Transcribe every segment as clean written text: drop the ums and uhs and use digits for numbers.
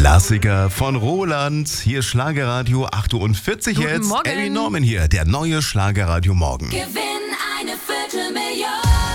Klassiker von Roland. Hier Schlagerradio 8:40 Guten jetzt. Morgen. Ellie Norman hier, der neue Schlagerradio Morgen. Gewinn eine Viertelmillion.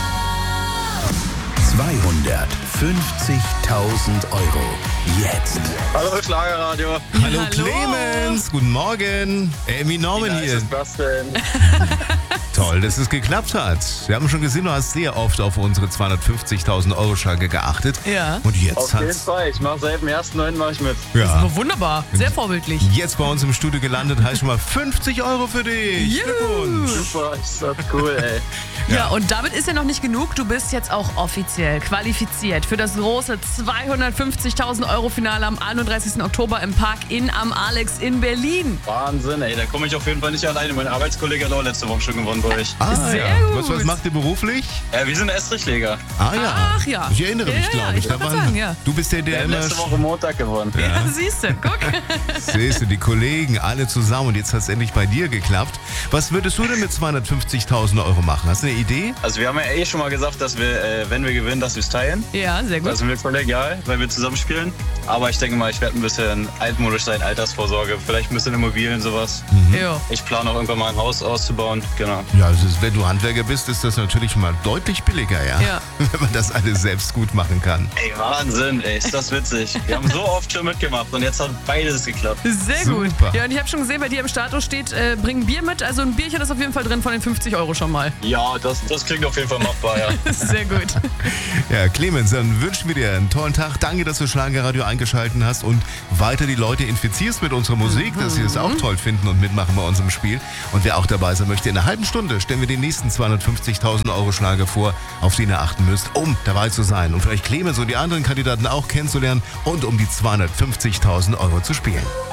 250.000 Euro. Jetzt. Hallo Schlagerradio. Hallo Hallo. Clemens, guten Morgen. Ellie Norman Wie hier. nice ist das denn? Toll, dass es geklappt hat. Wir haben schon gesehen, du hast sehr oft auf unsere 250.000 Euro Schlage geachtet. Ja. Und jetzt Auf jeden hat's... Fall. Ich mache seit dem 1.9. mache ich mit. Ja. Aber wunderbar, sehr vorbildlich. Jetzt bei uns im Studio gelandet, heißt schon mal 50 Euro für dich. Juhu. Glückwunsch. Super, ist das cool, ey. Ja, und damit ist ja noch nicht genug. Du bist jetzt auch offiziell qualifiziert für das große 250.000 Euro Finale am 31. Oktober im Park Am Alex in Berlin. Wahnsinn, ey. Da komme ich auf jeden Fall nicht alleine. Mein Arbeitskollege hat auch letzte Woche schon gewonnen bei euch. Sehr ja. gut. Was macht ihr beruflich? Wir sind Estrichleger. Ah ja. Ach ja. Ich erinnere mich, Ja, glaube ich. ich wollte Da gerade waren- sagen, ja. Du bist der Der hat immer... letzte Woche Montag gewonnen. Ja, siehst du, guck. Siehst du, die Kollegen, alle zusammen und jetzt hat es endlich bei dir geklappt. Was würdest du denn mit 250.000 Euro machen? Hast du eine Idee? Also wir haben ja schon mal gesagt, dass wir, wenn wir gewinnen, dass wir es teilen. Ja, sehr gut. Das ist mir kollegial, weil wir zusammen spielen. Aber ich denke mal, ich werde ein bisschen altmodisch sein, Altersvorsorge. Vielleicht ein bisschen Immobilien, sowas. Ja. Ich plane auch irgendwann mal ein Haus auszubauen. Genau. Ja, wenn du Handwerker bist, ist das natürlich mal deutlich billiger, ja? Ja. Wenn man das alles selbst gut machen kann. Ey, Wahnsinn, ey, ist das witzig. Wir haben so oft schon mitgemacht und jetzt hat beides geklappt. Sehr Super. gut. Ja, und ich habe schon gesehen, bei dir im Status steht, bring Bier mit. Also ein Bierchen ist auf jeden Fall drin von den 50 Euro schon mal. Ja, das klingt auf jeden Fall machbar, ja. Sehr gut. Ja, Clemens, dann wünschen wir dir einen tollen Tag. Danke, dass du Schlagerradio eingeschalten hast und weiter die Leute infizierst mit unserer Musik, dass sie es auch toll finden und mitmachen bei unserem Spiel. Und wer auch dabei sein möchte, in einer halben Stunde stellen wir den nächsten 250.000 Euro Schlager vor, auf den ihr achten müsst, um dabei zu sein und vielleicht Clemens und die anderen Kandidaten auch kennenzulernen und um die 250.000 Euro zu spielen.